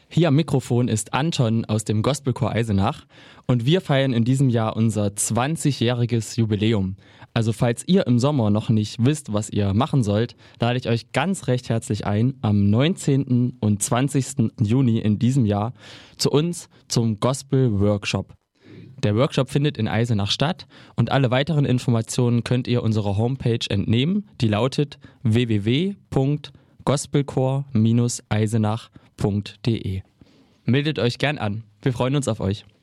Hier am Mikrofon ist Anton aus dem Gospelchor Eisenach und wir feiern in diesem Jahr unser 20-jähriges Jubiläum. Also falls ihr im Sommer noch nicht wisst, was ihr machen sollt, lade ich euch ganz recht herzlich ein, am 19. und 20. Juni in diesem Jahr zu uns zum Gospel-Workshop. Der Workshop findet in Eisenach statt und alle weiteren Informationen könnt ihr unserer Homepage entnehmen, die lautet www.gospelchor-eisenach.de. Meldet euch gern an, wir freuen uns auf euch.